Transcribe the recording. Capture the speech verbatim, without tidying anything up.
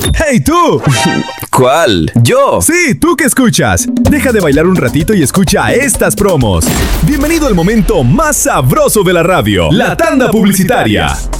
¡Hey, tú! ¿Cuál? ¿Yo? Sí, tú que escuchas. Deja de bailar un ratito y escucha estas promos. Bienvenido al momento más sabroso de la radio, la tanda publicitaria.